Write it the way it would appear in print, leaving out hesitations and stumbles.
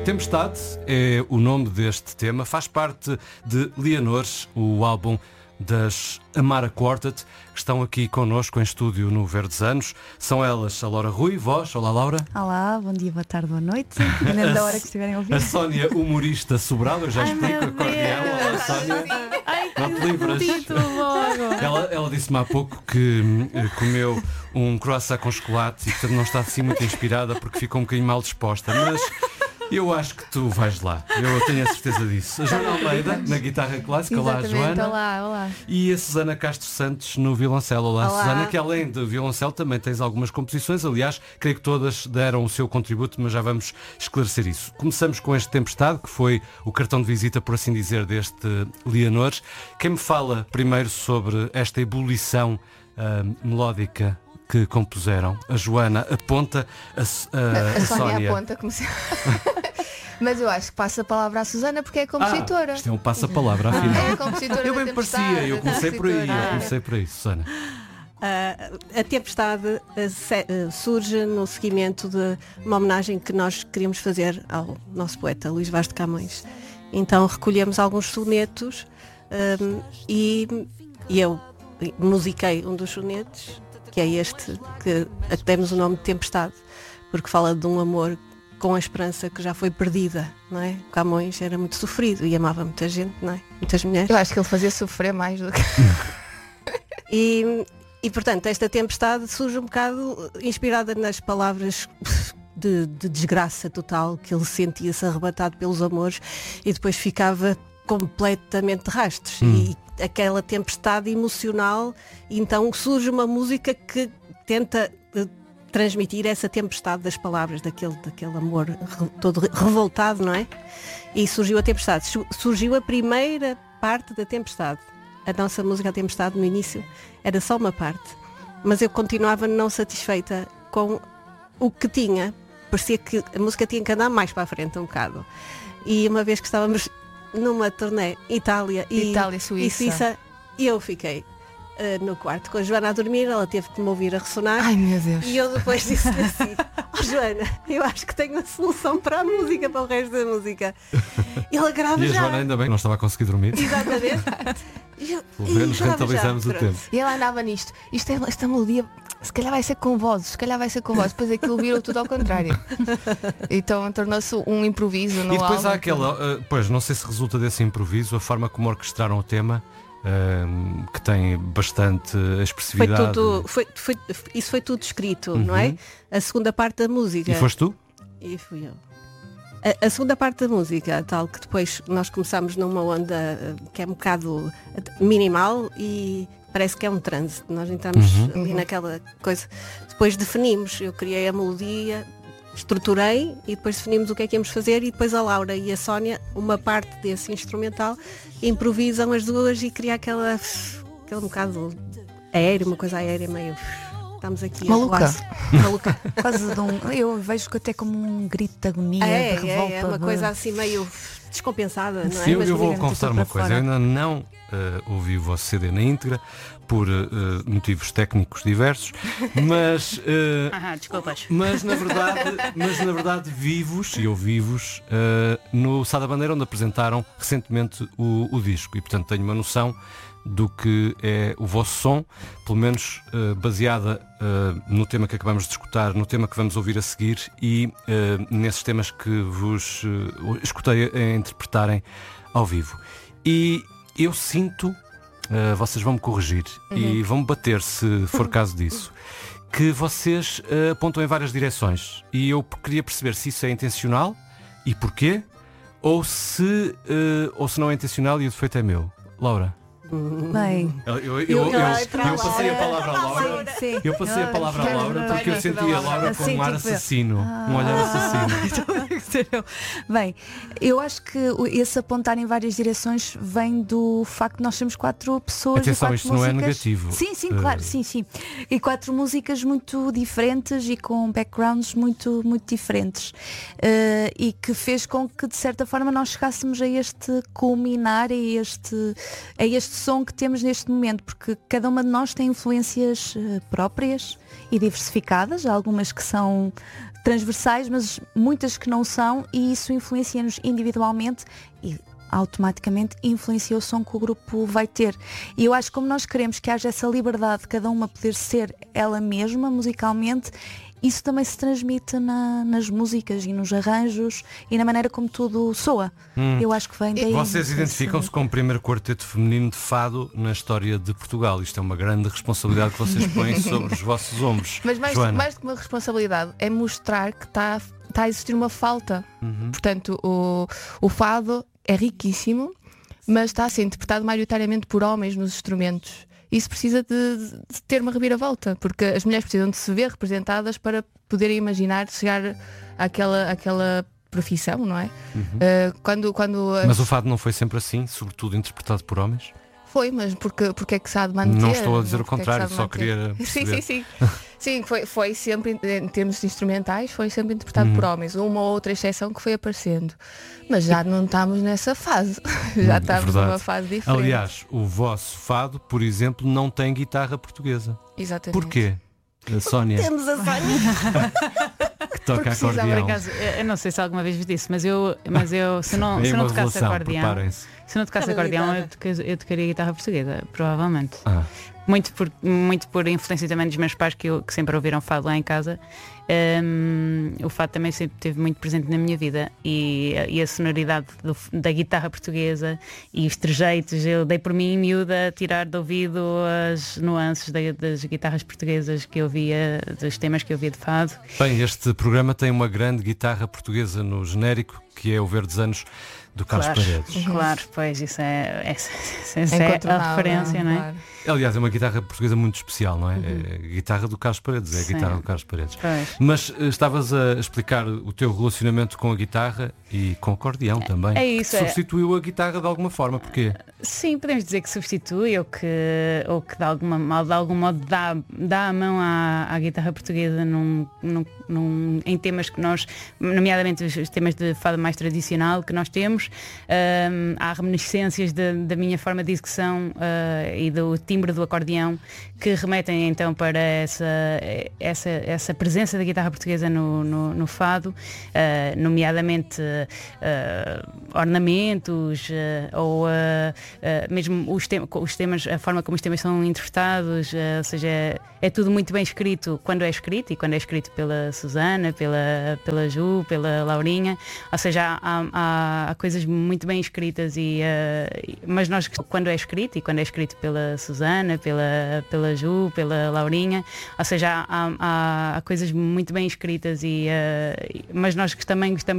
Tempestade é o nome deste tema, faz parte de Leonores, o álbum das Amara Quartet, que estão aqui connosco em estúdio no Verdes Anos. São elas a Laura Rui, voz. Olá, Laura. Olá, bom dia, boa tarde, boa noite, dependendo da hora que estiverem a ouvir. A Sónia, humorista sobrada, eu já explico, acordeão. Olá, Sónia. Não te livras. Ela disse-me há pouco que comeu um croissant com chocolate e portanto não está assim muito inspirada porque ficou um bocadinho mal disposta, mas eu acho que tu vais lá, eu tenho a certeza disso. A Joana Almeida na guitarra clássica. Exatamente. Olá, Joana. Olá. E a Susana Castro Santos no violoncelo. Olá, Susana, que além de violoncelo também tens algumas composições, aliás, creio que todas deram o seu contributo, mas já vamos esclarecer isso. Começamos com este Tempestade, que foi o cartão de visita, por assim dizer, deste Leonores. Quem me fala primeiro sobre esta ebulição melódica que compuseram? A Joana aponta, a Sónia aponta como se... Mas eu acho que passa a palavra à Susana porque é compositora. Isto é um passa-palavra, afinal. É a compositora. Eu bem da parecia, Tempestade, eu comecei por aí, Susana. A Tempestade surge no seguimento de uma homenagem que nós queríamos fazer ao nosso poeta Luís Vaz de Camões. Então recolhemos alguns sonetos e eu musiquei um dos sonetos, que é este, a que demos o nome de Tempestade, porque fala de um amor com a esperança que já foi perdida, não é? Camões era muito sofrido e amava muita gente, não é? Muitas mulheres. Eu acho que ele fazia sofrer mais do que... E portanto, esta Tempestade surge um bocado inspirada nas palavras de desgraça total, que ele sentia-se arrebatado pelos amores e depois ficava completamente de rastros. E aquela tempestade emocional, então surge uma música que tenta transmitir essa tempestade das palavras, daquele amor todo revoltado, não é? E surgiu a Tempestade. Surgiu a primeira parte da Tempestade. A nossa música, a Tempestade, no início, era só uma parte. Mas eu continuava não satisfeita com o que tinha. Parecia que a música tinha que andar mais para a frente um bocado. E uma vez que estávamos numa turnê Itália e Suíça, e eu fiquei no quarto com a Joana a dormir, ela teve que me ouvir a ressonar. Ai, meu Deus. E eu depois disse-lhe assim: Joana, eu acho que tenho a solução para a música, para o resto da música. E ela grava já. E a Joana ainda bem que não estava a conseguir dormir. Exatamente. Pelo menos rentabilizamos o tempo. E ela andava nisto. Esta melodia, se calhar vai ser com vozes, depois aquilo virou tudo ao contrário. Então tornou-se um improviso no E depois álbum. há aquela, pois não sei se resulta desse improviso, a forma como orquestraram o tema, que tem bastante expressividade. Isso foi tudo escrito, não é? A segunda parte da música. E foste tu? E fui eu. A segunda parte da música, tal que depois nós começámos numa onda que é um bocado minimal e parece que é um transe. Nós entramos ali naquela coisa. Depois definimos, eu criei a melodia, estruturei e depois definimos o que é que íamos fazer e depois a Laura e a Sónia, uma parte desse instrumental, improvisam as duas e cria aquele um bocado aéreo, uma coisa aérea meio... Estamos aqui maluca. Quase eu vejo que até como um grito de agonia, de revolta. É uma coisa assim meio descompensada, não é? Sim, eu vou confessar uma coisa, eu ainda não ouvi o vosso CD na íntegra por motivos técnicos diversos, mas desculpas. Mas na verdade vi-vos no Sá da Bandeira, onde apresentaram recentemente o disco, e portanto tenho uma noção do que é o vosso som, pelo menos baseada no tema que acabamos de escutar, no tema que vamos ouvir a seguir e nesses temas que vos escutei a interpretarem ao vivo. E eu sinto, vocês vão me corrigir e vão me bater se for caso disso, que vocês apontam em várias direções e eu queria perceber se isso é intencional e porquê, ou se não é intencional e o defeito é meu. Laura? Bem, eu passei a palavra à Laura. Sim. Eu passei a palavra à Laura porque eu sentia a Laura com um ar assassino, um olhar assassino. Bem, eu acho que esse apontar em várias direções vem do facto de nós sermos 4 pessoas. Atenção, e 4 isto músicas... não é negativo. Sim, claro, sim. E 4 músicas muito diferentes e com backgrounds muito diferentes. E que fez com que, de certa forma, nós chegássemos a este culminar, a este som que temos neste momento, porque cada uma de nós tem influências próprias e diversificadas, algumas que são transversais, mas muitas que não são, e isso influencia-nos individualmente e automaticamente influencia o som que o grupo vai ter. E eu acho que como nós queremos que haja essa liberdade de cada uma poder ser ela mesma musicalmente, isso também se transmite nas músicas e nos arranjos e na maneira como tudo soa. Eu acho que vem daí. Vocês identificam-se como o primeiro quarteto feminino de fado na história de Portugal. Isto é uma grande responsabilidade que vocês põem sobre os vossos ombros. Mas mais do que uma responsabilidade, é mostrar que está a existir uma falta. Portanto, o fado é riquíssimo, mas está a ser interpretado maioritariamente por homens nos instrumentos. Isso precisa de ter uma reviravolta, porque as mulheres precisam de se ver representadas para poderem imaginar chegar àquela profissão, não é? Mas o fado não foi sempre assim, sobretudo interpretado por homens? Foi, mas porque é que se há de manter? Não estou a dizer o contrário, só queria perceber. Sim. Sim, foi sempre, em termos instrumentais, foi sempre interpretado por homens. Uma ou outra exceção que foi aparecendo. Mas já não estamos nessa fase. Já estamos numa fase diferente. Aliás, o vosso fado, por exemplo, não tem guitarra portuguesa. Exatamente. Porquê? A Sónia. Temos a Sónia. Que toca acordeão. Eu não sei se alguma vez vos disse, mas eu se não tocasse acordeão, eu tocaria guitarra portuguesa, provavelmente. Muito por influência também dos meus pais que sempre ouviram fado lá em casa. O fado também sempre esteve muito presente na minha vida e a sonoridade da guitarra portuguesa e os trejeitos, eu dei por mim miúda a tirar de ouvido as nuances das guitarras portuguesas que eu via, dos temas que eu via de fado. Bem, este programa tem uma grande guitarra portuguesa no genérico, que é o Verdes Anos do Carlos Paredes. Claro, pois isso é a referência, não é? Claro. Aliás, é uma guitarra portuguesa muito especial, não é? É a guitarra do Carlos Paredes, é a guitarra do Carlos Paredes. Pois. Mas estavas a explicar o teu relacionamento com a guitarra e com o acordeão também. É isso. Substituiu a guitarra de alguma forma, porquê? Sim, podemos dizer que substitui ou que de algum modo dá a mão à guitarra portuguesa em temas que nós, nomeadamente os temas de fado mais tradicional que nós temos. Há reminiscências da minha forma de execução e do timbre do acordeão que remetem então para essa presença da guitarra portuguesa no fado, nomeadamente ornamentos ou mesmo os temas, a forma como os temas são interpretados, ou seja, é tudo muito bem escrito quando é escrito, e quando é escrito pela Susana, pela Ju, pela Laurinha, ou seja, há coisas muito bem escritas mas nós, quando é escrito, e quando é escrito pela Susana, pela Ju, pela Laurinha, ou seja, há coisas muito bem escritas mas nós também gostamos